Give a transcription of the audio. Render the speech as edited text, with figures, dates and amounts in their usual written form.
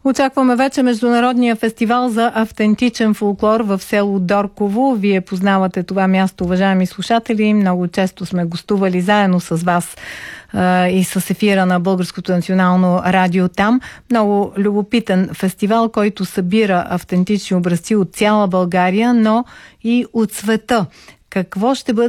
Очакваме вече Международния фестивал за автентичен фолклор в село Дорково. Вие познавате това място, уважаеми слушатели. Много често сме гостували заедно с вас и с ефира на Българското национално радио там. Много любопитен фестивал, който събира автентични образци от цяла България, но и от света. Какво ще бъде